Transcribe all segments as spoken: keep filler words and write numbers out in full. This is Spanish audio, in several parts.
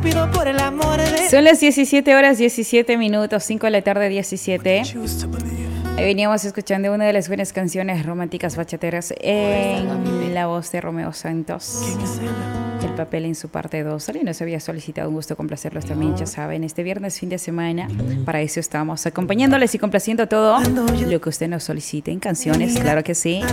Son las diecisiete horas diecisiete minutos, cinco de la tarde diecisiete. Ahí veníamos escuchando una de las buenas canciones románticas bachateras en la voz de Romeo Santos. El papel en su parte dos. Alguien nos había solicitado, un gusto complacerlos también, ya saben, este viernes fin de semana. Para eso estamos acompañándoles y complaciendo todo lo que usted nos solicite en canciones, claro que sí.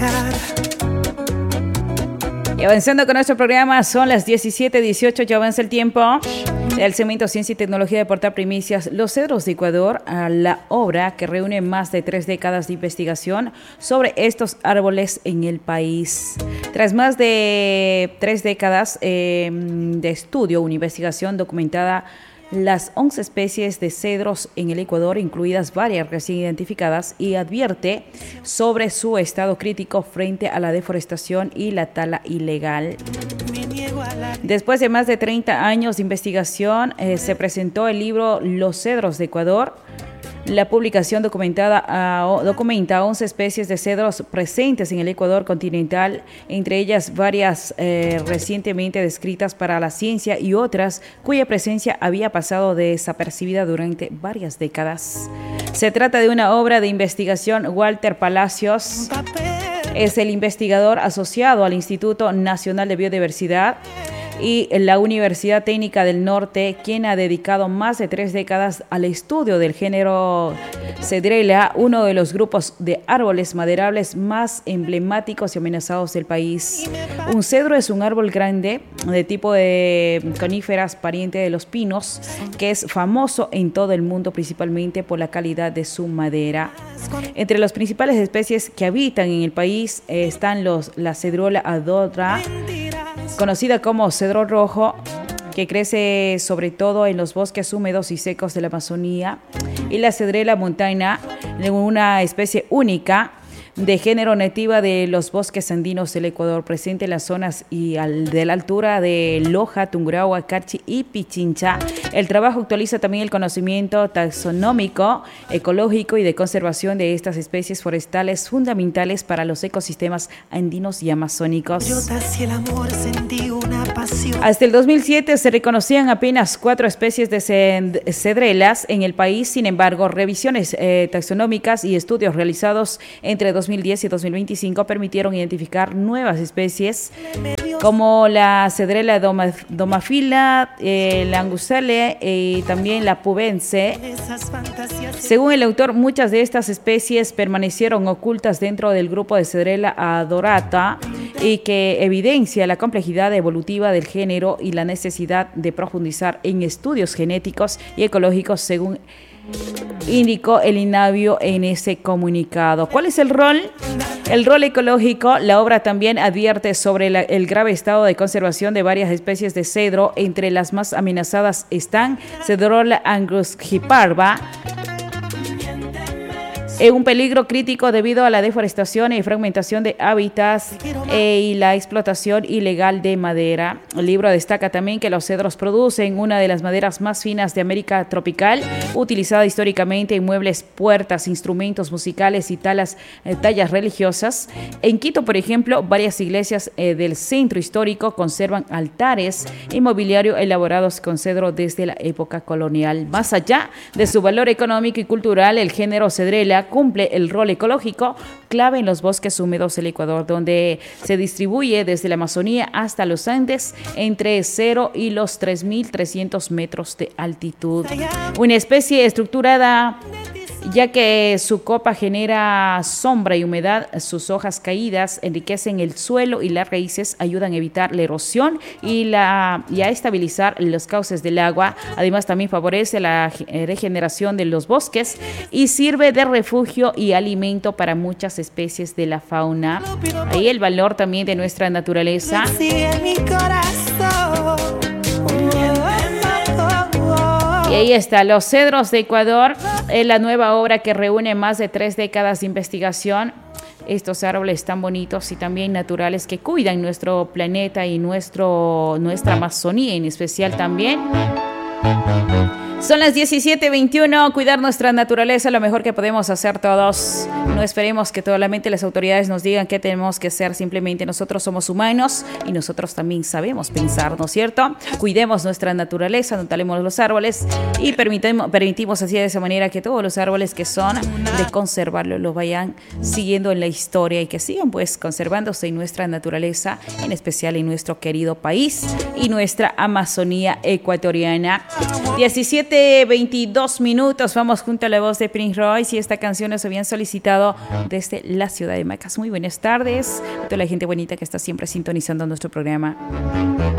Y avanzando con nuestro programa, son las diecisiete dieciocho, ya avanza el tiempo. El segmento Ciencia y Tecnología de Portal Primicias, Los Cedros de Ecuador, a la obra que reúne más de tres décadas de investigación sobre estos árboles en el país. Tras más de tres décadas eh, de estudio, una investigación documentada, las once especies de cedros en el Ecuador, incluidas varias recién identificadas, y advierte sobre su estado crítico frente a la deforestación y la tala ilegal. Después de más de treinta años de investigación, eh, se presentó el libro Los Cedros de Ecuador. La publicación documentada, uh, documenta once especies de cedros presentes en el Ecuador continental, entre ellas varias eh, recientemente descritas para la ciencia y otras cuya presencia había pasado desapercibida durante varias décadas. Se trata de una obra de investigación. Walter Palacios es el investigador asociado al Instituto Nacional de Biodiversidad y la Universidad Técnica del Norte, quien ha dedicado más de tres décadas al estudio del género Cedrela, uno de los grupos de árboles maderables más emblemáticos y amenazados del país. Un cedro es un árbol grande de tipo de coníferas, pariente de los pinos, que es famoso en todo el mundo principalmente por la calidad de su madera. Entre las principales especies que habitan en el país eh, están los, la Cedrola adodra, conocida como cedro rojo, que crece sobre todo en los bosques húmedos y secos de la Amazonía, y la Cedrela montana, una especie única de género nativa de los bosques andinos del Ecuador, presente en las zonas y al, de la altura de Loja, Tungurahua, Carchi y Pichincha. El trabajo actualiza también el conocimiento taxonómico, ecológico y de conservación de estas especies forestales fundamentales para los ecosistemas andinos y amazónicos. Hasta el dos mil siete se reconocían apenas cuatro especies de cedrelas en el país. Sin embargo, revisiones eh, taxonómicas y estudios realizados entre dos mil diez y dos mil veinticinco permitieron identificar nuevas especies como la Cedrela domafila, eh, la angusale y también la pubense. Según el autor, muchas de estas especies permanecieron ocultas dentro del grupo de Cedrela adorata, y que evidencia la complejidad evolutiva del género y la necesidad de profundizar en estudios genéticos y ecológicos, según indicó el INABIO en ese comunicado. ¿Cuál es el rol? El rol ecológico. La obra también advierte sobre la, el grave estado de conservación de varias especies de cedro. Entre las más amenazadas están Cedrola angusgiparva, en un peligro crítico debido a la deforestación y fragmentación de hábitats eh, y la explotación ilegal de madera. El libro destaca también que los cedros producen una de las maderas más finas de América tropical, utilizada históricamente en muebles, puertas, instrumentos musicales y talas, eh, tallas religiosas. En Quito, por ejemplo, varias iglesias eh, del centro histórico conservan altares y mobiliario elaborados con cedro desde la época colonial. Más allá de su valor económico y cultural, el género Cedrela cumple el rol ecológico clave en los bosques húmedos del Ecuador, donde se distribuye desde la Amazonía hasta los Andes entre cero y los tres mil trescientos metros de altitud. Una especie estructurada, ya que su copa genera sombra y humedad. Sus hojas caídas enriquecen el suelo y las raíces ayudan a evitar la erosión y, la, y a estabilizar los cauces del agua. Además, también favorece la regeneración de los bosques y sirve de refugio y alimento para muchas especies de la fauna. Ahí el valor también de nuestra naturaleza. Y ahí está, Los Cedros de Ecuador, es la nueva obra que reúne más de tres décadas de investigación. Estos árboles tan bonitos y también naturales que cuidan nuestro planeta y nuestro, nuestra Amazonía en especial también. Son las diecisiete veintiuno, cuidar nuestra naturaleza es lo mejor que podemos hacer todos. No esperemos que solamente las autoridades nos digan qué tenemos que hacer, simplemente nosotros somos humanos y nosotros también sabemos pensar, ¿no es cierto? Cuidemos nuestra naturaleza, no talemos los árboles y permitimos, permitimos así de esa manera que todos los árboles que son de conservarlos los vayan siguiendo en la historia y que sigan pues conservándose en nuestra naturaleza, en especial en nuestro querido país y nuestra Amazonía ecuatoriana. diecisiete veintidós minutos, vamos junto a la voz de Prince Royce y esta canción nos habían solicitado desde la ciudad de Macas. Muy buenas tardes a toda la gente bonita que está siempre sintonizando nuestro programa.